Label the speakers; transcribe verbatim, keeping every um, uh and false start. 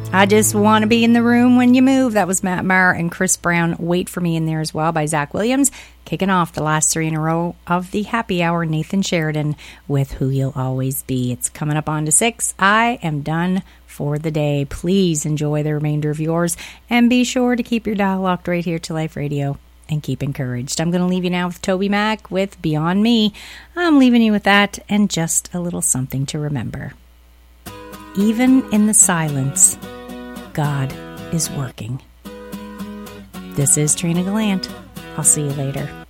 Speaker 1: I Just Want to Be in the Room When You Move. That was Matt Maher and Chris Brown. Wait for Me in there as well by Zach Williams. Kicking off the last three in a row of the happy hour, Nathan Sheridan with Who You'll Always Be. It's coming up on to six. I am done for the day. Please enjoy the remainder of yours and be sure to keep your dial locked right here to Life Radio and keep encouraged. I'm going to leave you now with Toby Mac with Beyond Me. I'm leaving you with that and just a little something to remember. Even in the silence, God is working. This is Trina Gallant. I'll see you later.